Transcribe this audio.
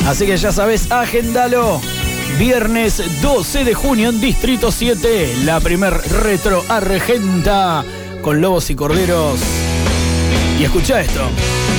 Así que ya sabes, agéndalo. Viernes 12 de junio en Distrito 7, la primer retro argenta con Lobos y Corderos. Y escucha esto.